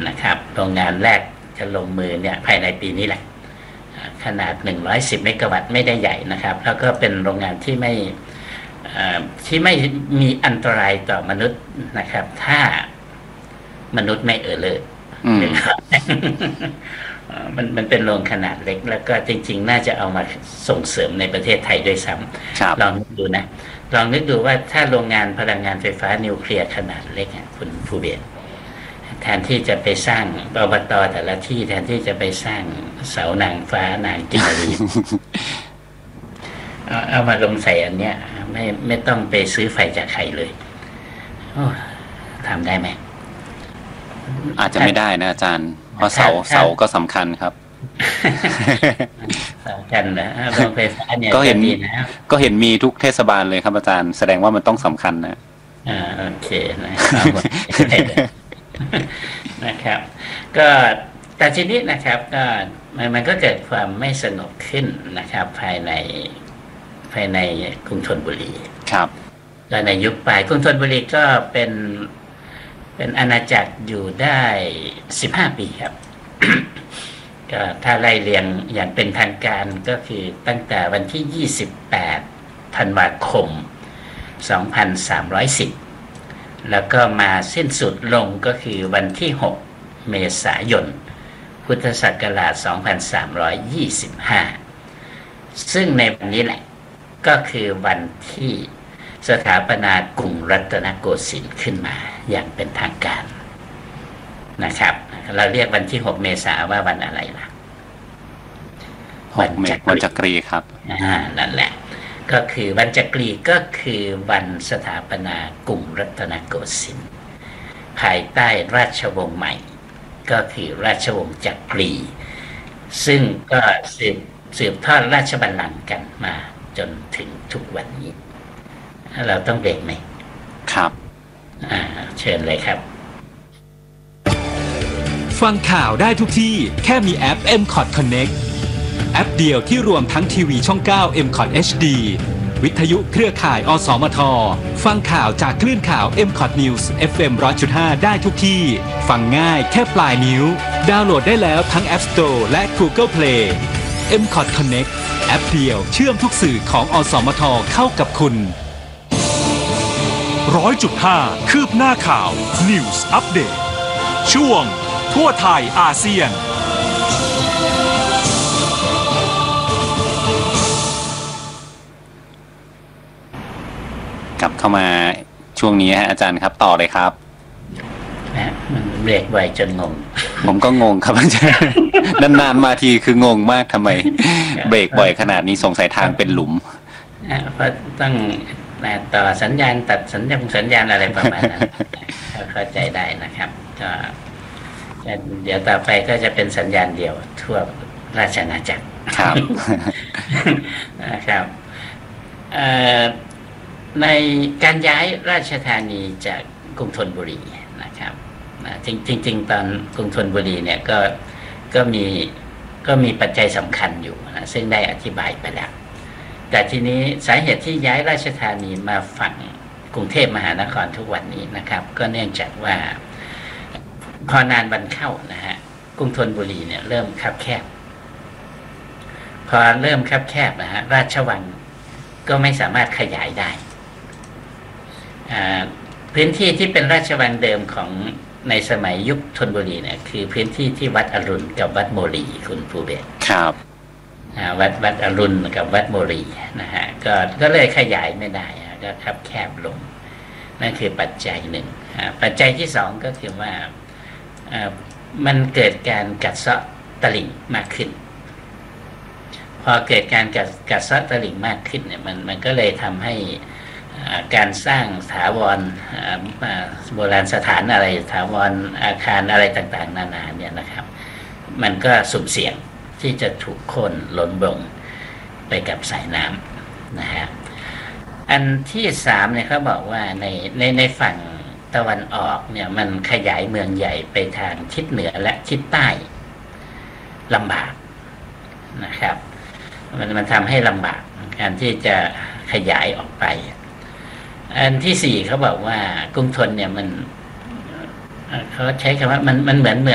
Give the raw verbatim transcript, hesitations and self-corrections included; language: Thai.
นะครับโรงงานแรกจะลงมือเนี่ยภายในปีนี้แหละขนาดหนึ่งร้อยสิบเมกะวัตต์ไม่ได้ใหญ่นะครับแล้วก็เป็นโรงงานที่ไม่ที่ไม่มีอันตรายต่อมนุษย์นะครับถ้ามนุษย์ไม่เออเลิศมันมันเป็นโรงขนาดเล็กแล้วก็จริงๆน่าจะเอามาส่งเสริมในประเทศไทยด้วยซ้ำลองนึกดูนะลองนึกดูว่าถ้าโรงงานพลังงานไฟฟ้านิวเคลียร์ขนาดเล็กคุณภูเบศรแทนที่จะไปสร้างอบต.แต่ละที่แทนที่จะไปสร้างเสานางฟ้านางกินรีเอาเอามาลงใส่อันเนี้ยไม่ไม่ต้องไปซื้อไฟจากใครเลยทำได้ไหมอาจจะไม่ได้นะอาจารย์เพราะเสาเสาก็สำคัญครับสำคัญนะโรงไฟฟ้าเนี่ยก็เห็นก็เห็นมีทุกเทศบาลเลยครับอาจารย์แสดงว่ามันต้องสำคัญนะอ่าโอเคนะครับนะครับก็แต่ทีนี้นะครับก็มันมันก็เกิดความไม่สงบขึ้นนะครับภายในภายในกรุงธนบุรีครับแล้วในยุคปลายกรุงธนบุรีก็เป็นเป็นอาณาจักรอยู่ได้สิบห้าปีครับ ก็ถ้าไล่เรียงอย่างเป็นทางการก็คือตั้งแต่วันที่ยี่สิบแปดธันวาคมสองพันสามร้อยสิบแล้วก็มาสิ้นสุดลงก็คือวันที่หกเมษายนพุทธศักราชสองพันสามร้อยยี่สิบห้าซึ่งในวันนี้แหละก็คือวันที่สถาปนากรุงรัตนโกสินทร์ขึ้นมาอย่างเป็นทางการนะครับเราเรียกวันที่หกเมษายนว่าวันอะไรล่ะวันจักรีครับอ่านั่นแหละก็คือวันจักรีก็คือวันสถาปนากรุงรัตนโกสินทร์ภายใต้ราชวงศ์ใหม่ก็คือราชวงศ์จักรีซึ่งก็สืบสืบทอดราชบัลลังก์กันมาจนถึงทุกวันนี้เราต้องเบรกไหมครับอ่าเชิญเลยครับฟังข่าวได้ทุกที่แค่มีแอป เอ็ม คอท Connect แอปเดียวที่รวมทั้งทีวีช่องเก้า เอ็ม คอท เอช ดี วิทยุเครือข่ายอสมทฟังข่าวจากคลื่นข่าว เอ็ม คอท News เอฟ เอ็ม หนึ่งร้อยจุดห้า ได้ทุกที่ฟังง่ายแค่ปลายนิ้วดาวน์โหลดได้แล้วทั้ง App Store และ Google Play เอ็ม คอท Connect แอปเดียวเชื่อมทุกสื่อของอสมทเข้ากับคุณร้อยจุดห้าคืบหน้าข่าว News Update ช่วงทั่วไทยอาเซียนกลับเข้ามาช่วงนี้ฮะอาจารย์ครับต่อเลยครับนะมันเบรกไวจนงงผมก็งงครับอาจารย์นานๆมาทีคืองงมากทำไมเบรกบ่อยขนาดนี้สงสัยทางเป็นหลุมเพราะต้องต่อสัญญาณตัดสัญญาณสัญญาณอะไรประมาณนั้นเข้าใจได้นะครับก็เดี๋ยวต่อไปก็จะเป็นสัญญาณเดียวทั่วราชอาณาจักรครับนะครับในการย้ายราชธานีจากกรุงธนบุรีนะครับจริงจริงตอนกรุงธนบุรีเนี่ยก็ก็มีก็มีปัจจัยสำคัญอยู่นะซึ่งได้อธิบายไปแล้วแต่ทีนี้สาเหตุที่ย้ายราชธานีมาฝั่งกรุงเทพมหานครทุกวันนี้นะครับก็เนื่องจากว่าพอนานวันเข้านะฮะกรุงธนบุรีเนี่ยเริ่มคับแคบพอเริ่มคับแคบนะฮะราชวังก็ไม่สามารถขยายได้พื้นที่ที่เป็นราชวังเดิมของในสมัยยุคธนบุรีเนี่ยคือพื้นที่ที่วัดอรุณกับวัดโมรีคุณภูเบศรครับวัดวัดอรุณกับวัดโมรีนะฮะก็ก็เลยขยายไม่ได้ก็คับแคบลงนั่นคือปัจจัยหนึ่งปัจจัยที่สองก็คือว่ามันเกิดการกัดเซาะตลิ่งมากขึ้นพอเกิดการกัดกัดเซาะตลิ่งมากขึ้นเนี่ยมันมันก็เลยทำให้การสร้างถาวรโบราณสถานอะไรถาวรอาคารอะไรต่างๆนานาเนี่ยนะครับมันก็สุ่มเสี่ยงที่จะถูกโค่นล้มลงไปกับสายน้ำนะฮะอันที่สามเนี่ยเขาบอกว่าในในในฝั่งตะวันออกเนี่ยมันขยายเมืองใหญ่ไปทางทิศเหนือและทิศใต้ลำบากนะครับมันมันทำให้ลำบากการที่จะขยายออกไปอันที่สี่เขาบอกว่ากรุงธนเนี่ยมันเขาใช้คำว่ามันมันเหมือนเมือง